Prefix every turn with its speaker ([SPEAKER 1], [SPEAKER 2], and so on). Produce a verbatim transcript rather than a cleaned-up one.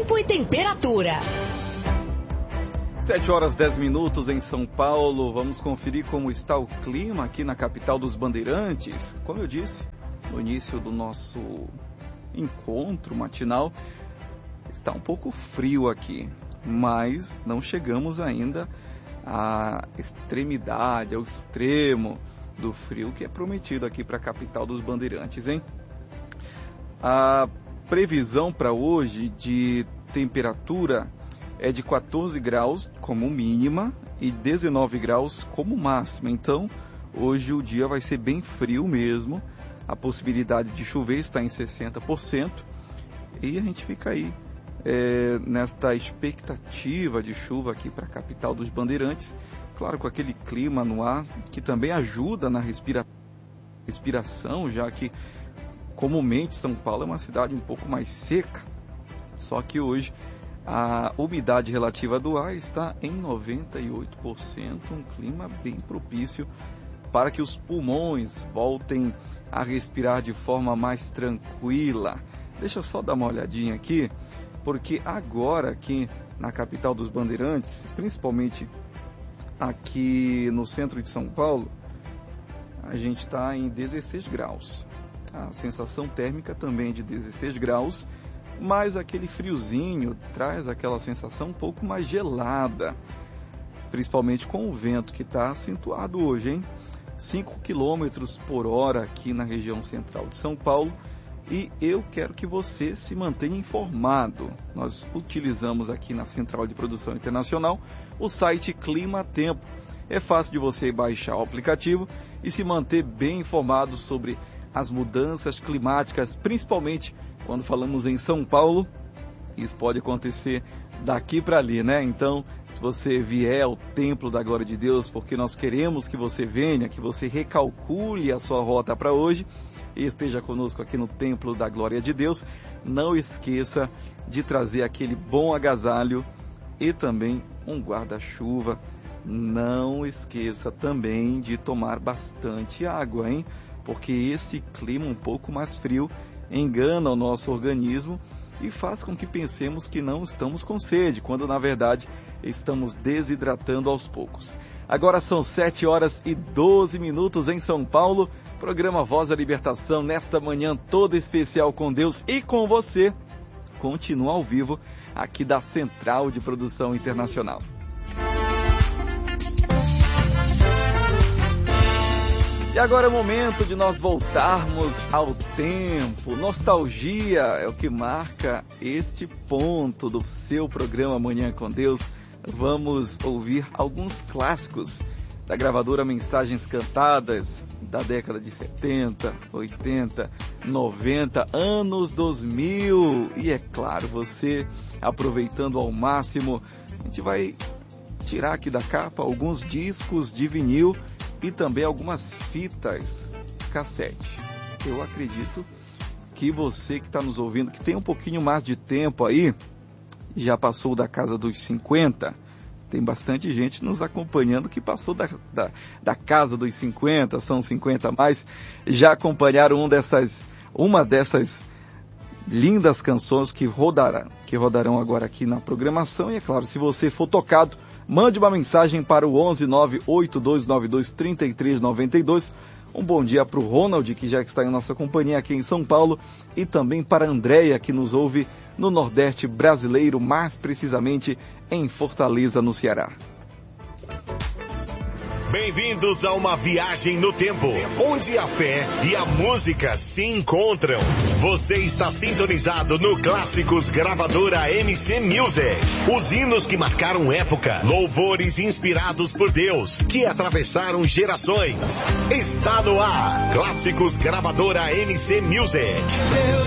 [SPEAKER 1] tempo e temperatura.
[SPEAKER 2] sete horas dez minutos em São Paulo. Vamos conferir como está o clima aqui na capital dos Bandeirantes. Como eu disse no início do nosso encontro matinal, está um pouco frio aqui, mas não chegamos ainda à extremidade, ao extremo do frio que é prometido aqui para a capital dos Bandeirantes, hein? A previsão para hoje de temperatura é de quatorze graus como mínima e dezenove graus como máxima. Então, hoje o dia vai ser bem frio mesmo. A possibilidade de chover está em sessenta por cento. E a gente fica aí é, nesta expectativa de chuva aqui para a capital dos Bandeirantes. Claro, com aquele clima no ar que também ajuda na respira... respiração, já que comumente São Paulo é uma cidade um pouco mais seca. Só que hoje a umidade relativa do ar está em noventa e oito por cento, um clima bem propício para que os pulmões voltem a respirar de forma mais tranquila. Deixa eu só dar uma olhadinha aqui, porque agora aqui na capital dos Bandeirantes, principalmente aqui no centro de São Paulo, a gente está em dezesseis graus. A sensação térmica também é de dezesseis graus, mas aquele friozinho traz aquela sensação um pouco mais gelada, principalmente com o vento que está acentuado hoje, hein? cinco quilômetros por hora aqui na região central de São Paulo, e eu quero que você se mantenha informado. Nós utilizamos aqui na Central de Produção Internacional o site Clima Tempo. É fácil de você baixar o aplicativo e se manter bem informado sobre as mudanças climáticas, principalmente quando falamos em São Paulo. Isso pode acontecer daqui para ali, né? Então, se você vier ao Templo da Glória de Deus, porque nós queremos que você venha, que você recalcule a sua rota para hoje e esteja conosco aqui no Templo da Glória de Deus, não esqueça de trazer aquele bom agasalho e também um guarda-chuva. Não esqueça também de tomar bastante água, hein? Porque esse clima um pouco mais frio engana o nosso organismo e faz com que pensemos que não estamos com sede, quando na verdade estamos desidratando aos poucos. Agora são sete horas e doze minutos em São Paulo, programa Voz da Libertação, nesta manhã toda especial com Deus e com você, continua ao vivo aqui da Central de Produção Internacional. E agora é o momento de nós voltarmos ao tempo. Nostalgia é o que marca este ponto do seu programa Manhã com Deus. Vamos ouvir alguns clássicos da gravadora Mensagens Cantadas da década de setenta, oitenta, noventa, anos dois mil. E é claro, você aproveitando ao máximo, a gente vai tirar aqui da capa alguns discos de vinil e também algumas fitas cassete. Eu acredito que você que está nos ouvindo, que tem um pouquinho mais de tempo aí, já passou da casa dos cinquenta, tem bastante gente nos acompanhando que passou da, da, da casa dos cinquenta, são cinquenta a mais, já acompanharam um dessas, uma dessas lindas canções que rodarão, que rodarão agora aqui na programação. E é claro, se você for tocado, mande uma mensagem para o onze nove oito dois nove dois três três nove dois. Um bom dia para o Ronald, que já está em nossa companhia aqui em São Paulo, e também para a Andréia, que nos ouve no Nordeste brasileiro, mais precisamente em Fortaleza, no Ceará.
[SPEAKER 3] Bem-vindos a uma viagem no tempo, onde a fé e a música se encontram. Você está sintonizado no Clássicos Gravadora M C Music. Os hinos que marcaram época, louvores inspirados por Deus, que atravessaram gerações. Está no ar, Clássicos Gravadora M C Music.